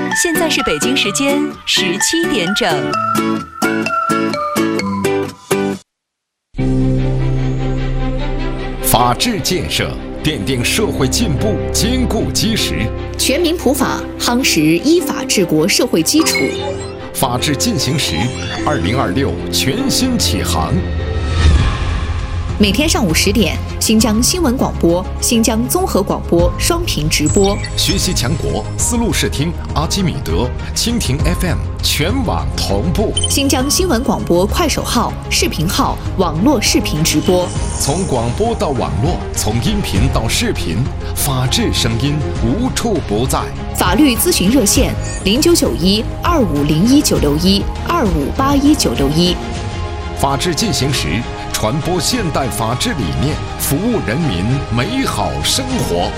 现在是北京时间17点整。 法治建设奠定社会进步坚固基石， 全民普法夯实依法治国社会基础。 法治进行时，2026全新启航。 每天上午10点，新疆新闻广播、新疆综合广播双频直播。 学习强国，丝路视听、阿基米德、蜻蜓 FM 全网同步。 新疆新闻广播快手号、视频号网络视频直播。 从广播到网络，从音频到视频，法治声音无处不在。 法律咨询热线099125019612581961。 法治进行时，传播现代法治理念，服务人民美好生活。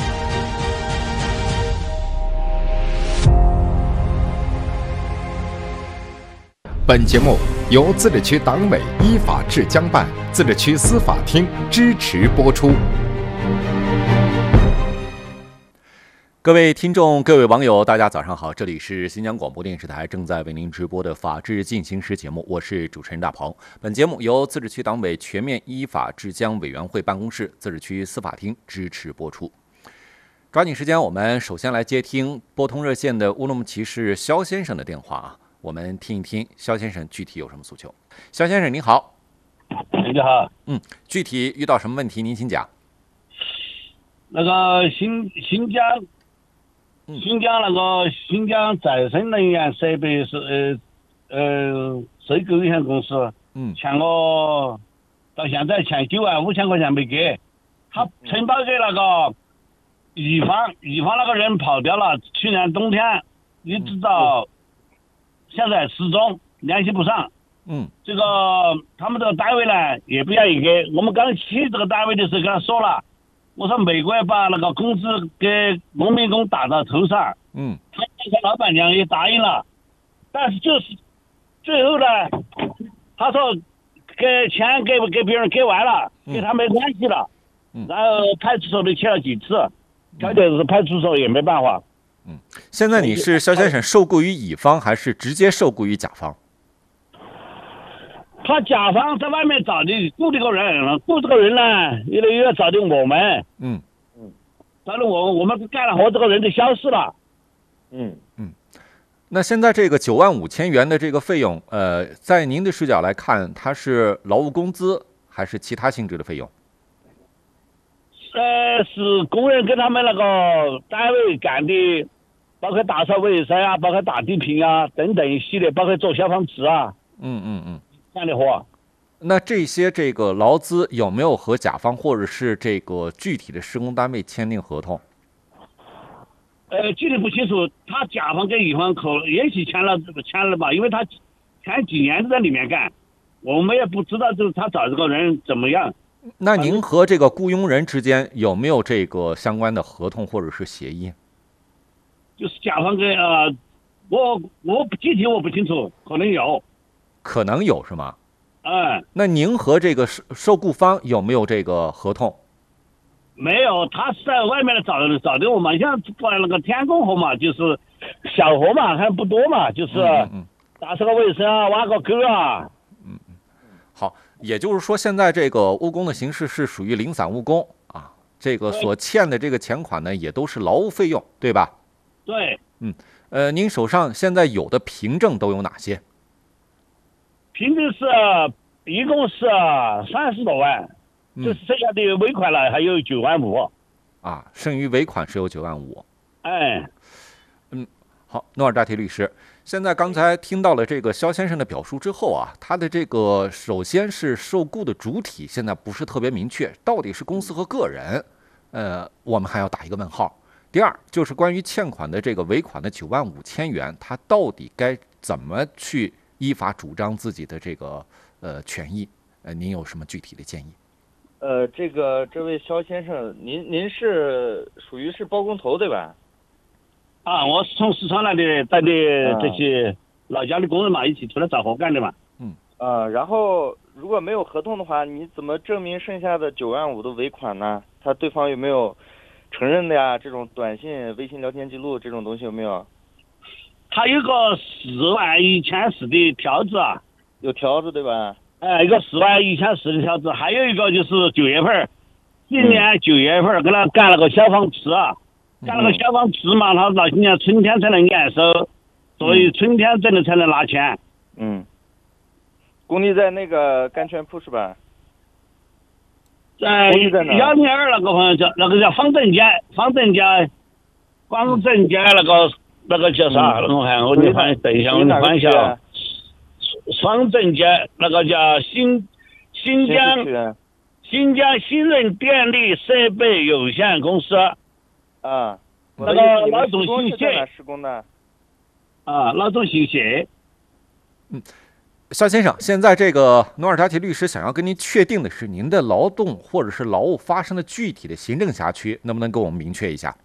本节目由自治区党委依法治江办、自治区司法厅支持播出。 各位听众、各位网友，大家早上好，这里是新疆广播电视台正在为您直播的法治进行时节目，我是主持人大鹏。本节目由自治区党委全面依法治江委员会办公室、自治区司法厅支持播出。抓紧时间，我们首先来接听拨通热线的乌鲁木齐市肖先生的电话啊，我们听一听肖先生具体有什么诉求。肖先生您好。 你好。 具体遇到什么问题您请讲。 那个新疆再生能源设备是收购有限公司，欠我到现在欠95000块钱没给，他承包给那个乙方那个人跑掉了，去年冬天一直到现在始终联系不上。这个他们这个单位呢也不愿意给我们。刚去这个单位的时候跟他说了，我说每个月把那个工资给农民工打到头上。他老板娘也答应了，但是就是最后呢，他说给钱给别人给完了，跟他没关系了。然后派出所里去了几次，调解是派出所也没办法。 现在你是肖先生受雇于乙方还是直接受雇于甲方？ 他甲方在外面找的雇这个人，雇这个人呢，越来越找的我们。找的我们干了活，这个人就消失了。 那现在这个95000元的这个费用，在您的视角来看，它是劳务工资还是其他性质的费用？ 是工人跟他们那个单位干的，包括打扫卫生啊，包括打地坪啊等等一系列，包括做消防池啊。干的活。 那这些这个劳资有没有和甲方或者是这个具体的施工单位签订合同？ 具体不清楚，他甲方跟乙方也许签了吧，因为他前几年都在里面干，我们也不知道就是他找这个人怎么样。 那您和这个雇佣人之间有没有这个相关的合同或者是协议？ 就是甲方跟我具体我不清楚，可能有是吗？那您和这个受雇方有没有这个合同？ 没有，他是在外面找的我们，像做那个天工活嘛，就是小活嘛，还不多嘛，就是打扫个卫生啊，挖个沟啊。 好，也就是说，现在这个务工的形式是属于零散务工啊，这个所欠的这个钱款呢，也都是劳务费用，对吧？ 对。 您手上现在有的凭证都有哪些？ 凭证是一共是30多万。就是剩下的尾款了，还有95000 啊，剩余尾款是有95000。好，诺尔扎提律师，现在刚才听到了这个肖先生的表述之后啊，他的这个首先是受雇的主体现在不是特别明确，到底是公司和个人，我们还要打一个问号。第二就是关于欠款的这个尾款的95000元，他到底该怎么去依法主张自己的这个权益？您有什么具体的建议？ 这位肖先生，您是属于是包工头对吧？ 我是从四川来的，带的这些老家的工人嘛，一起出来找活干的嘛。 然后如果没有合同的话，你怎么证明剩下的95000的尾款呢？他对方有没有承认的呀？这种短信、微信聊天记录这种东西有没有？ 它有个41400的条子啊， 有条子对吧？ 一个41400的条子，还有一个就是9月份，今年9月份给他干了个消防池啊，干了个消防池嘛，他到今年春天才能验收，所以春天真的才能拿钱。 工地在那个甘泉铺是吧？ 在102那个朋友叫方正街那个叫啥？我看我你看等一下，我你看一下，方正街那个叫新疆新任电力设备有限公司啊， 那个老总姓谢施工的啊，老总姓谢。 肖先生，现在这个努尔扎提律师想要跟您确定的是您的劳动或者是劳务发生的具体的行政辖区，能不能给我们明确一下？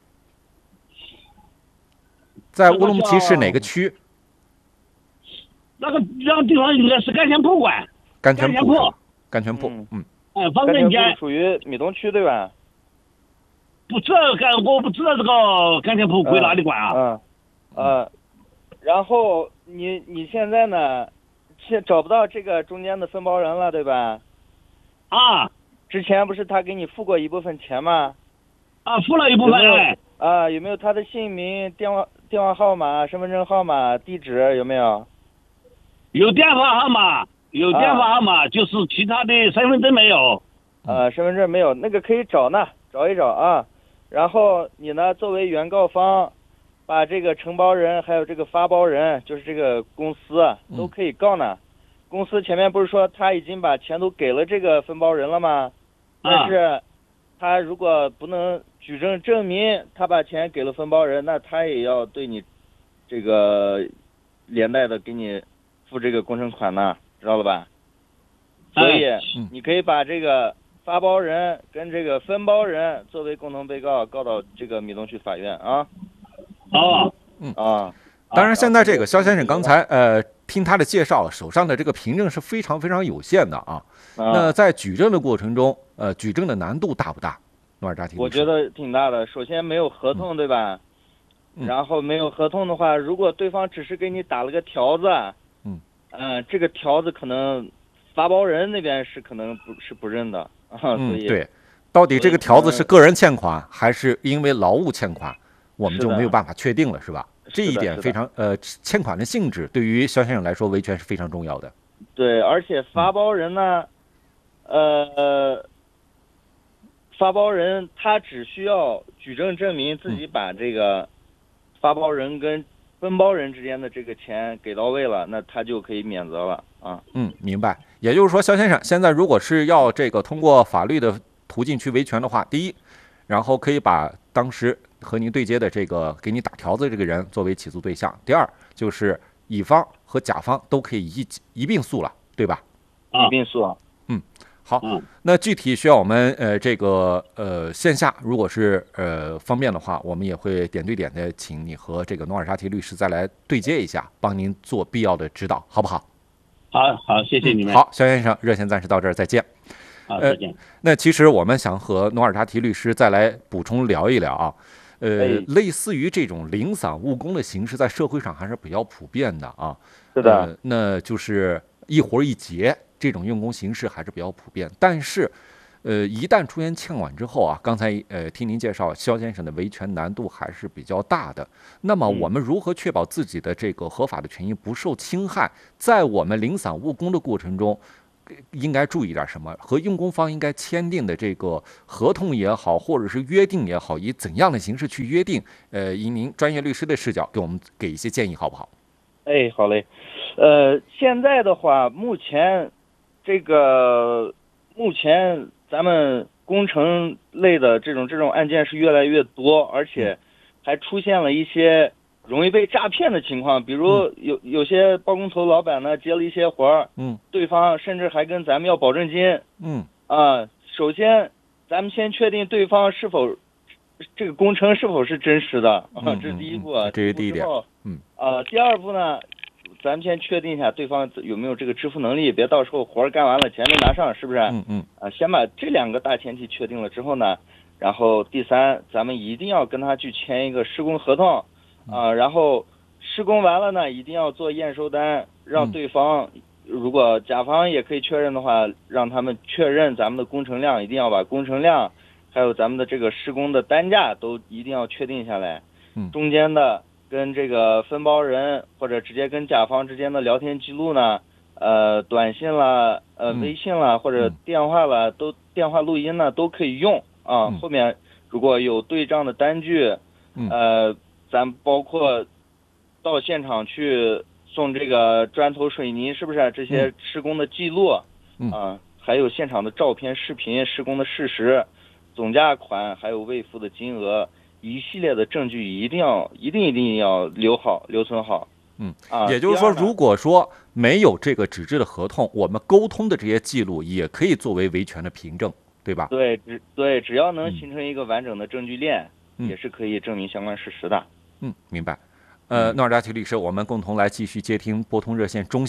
在乌鲁木齐市哪个区？ 那个地方应该是甘泉铺管。甘泉铺。方正街属于米东区对吧？ 不知道我不知道这个甘泉铺归哪里管啊？ 然后你现在呢？找不到这个中间的分包人了，对吧？ 啊， 之前不是他给你付过一部分钱吗？ 啊，付了一部分。 有没有他的姓名、电话号码、身份证号码、地址有没有？ 有电话号码，就是其他的身份证没有。 身份证没有，那个可以找一找啊。然后你呢，作为原告方。把这个承包人还有这个发包人，就是这个公司都可以告呢。公司前面不是说他已经把钱都给了这个分包人了吗？但是他如果不能举证证明他把钱给了分包人，那他也要对你这个连带的给你付这个工程款呢，知道了吧？所以你可以把这个发包人跟这个分包人作为共同被告告到这个米东区法院啊。 当然，现在这个肖先生刚才听他的介绍，手上的这个凭证是非常非常有限的啊。那在举证的过程中，举证的难度大不大？努尔扎提律师， 我觉得挺大的。首先没有合同，对吧？然后没有合同的话，如果对方只是给你打了个条子，这个条子可能发包人那边是可能不认的啊。所以对，到底这个条子是个人欠款还是因为劳务欠款？我们就没有办法确定了，是吧？这一点非常欠款的性质对于肖先生来说维权是非常重要的。 对，而且发包人呢，发包人他只需要举证证明自己把这个发包人跟分包人之间的这个钱给到位了，那他就可以免责了啊。 明白。也就是说，肖先生现在如果是要这个通过法律的途径去维权的话，第一，然后可以把当时和您对接的这个给你打条子这个人作为起诉对象。第二，就是乙方和甲方都可以一并诉了，对吧？ 一并诉。 好，那具体需要我们线下如果是方便的话，我们也会点对点的请你和这个努尔扎提律师再来对接一下，帮您做必要的指导，好不好？ 好，谢谢你们。 好，肖先生，热线暂时到这儿，再见。 再见。 那其实我们想和努尔扎提律师再来补充聊一聊啊。类似于这种零散务工的形式，在社会上还是比较普遍的啊。 是的。 那就是一活一结这种用工形式还是比较普遍。但是，一旦出现欠款之后啊，刚才听您介绍，肖先生的维权难度还是比较大的。那么，我们如何确保自己的这个合法的权益不受侵害？在我们零散务工的过程中，应该注意点什么？和用工方应该签订的这个合同也好，或者是约定也好，以怎样的形式去约定？以您专业律师的视角，给我们给一些建议，好不好？ 好嘞。现在的话，目前咱们工程类的这种案件是越来越多，而且还出现了一些容易被诈骗的情况，比如有些包工头老板呢接了一些活儿，对方甚至还跟咱们要保证金，首先咱们先确定对方是否这个工程是否是真实的，这是第一步啊， 这是第一点。 第二步呢，咱们先确定一下对方有没有这个支付能力，别到时候活儿干完了钱没拿上，是不是？先把这两个大前提确定了之后呢，然后第三，咱们一定要跟他去签一个施工合同。然后施工完了呢，一定要做验收单，让对方，如果甲方也可以确认的话，让他们确认咱们的工程量，一定要把工程量，还有咱们的这个施工的单价都一定要确定下来。中间的跟这个分包人或者直接跟甲方之间的聊天记录呢，短信啦，微信啦，或者电话啦，电话录音呢都可以用啊。后面如果有对账的单据，咱包括到现场去送这个砖头水泥，是不是这些施工的记录还有现场的照片视频，施工的事实，总价款，还有未付的金额，一系列的证据一定要留存好。 也就是说，如果说没有这个纸质的合同，我们沟通的这些记录也可以作为维权的凭证，对吧？ 对，只要能形成一个完整的证据链，也是可以证明相关事实的。 明白。诺尔加奇律师，我们共同来继续接听拨通热线中